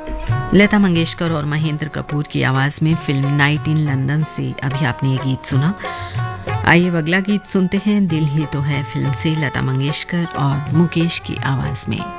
लता मंगेशकर और महेंद्र कपूर की आवाज़ में फिल्म नाइट इन लंदन से अभी आपने ये गीत सुना। आइए अगला गीत सुनते हैं, दिल ही तो है फिल्म से लता मंगेशकर और मुकेश की आवाज़ में।